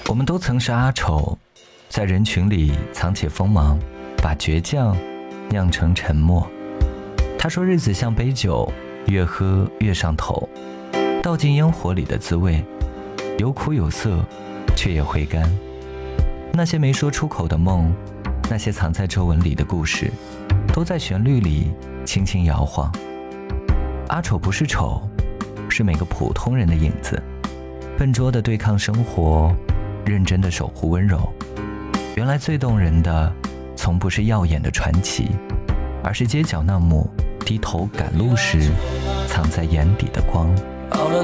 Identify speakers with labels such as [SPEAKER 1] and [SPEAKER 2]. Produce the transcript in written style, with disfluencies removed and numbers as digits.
[SPEAKER 1] 我们都曾是阿丑，在人群里藏起锋芒，把倔强酿成沉默。他说日子像杯酒，越喝越上头，倒进烟火里的滋味，有苦有涩，却也会干。那些没说出口的梦，那些藏在皱纹里的故事，都在旋律里轻轻摇晃。阿丑不是丑，是每个普通人的影子，笨拙地对抗生活，认真地守护温柔。原来最动人的从不是耀眼的传奇，而是街角那幕低头赶路时藏在眼底的光。
[SPEAKER 2] 熬了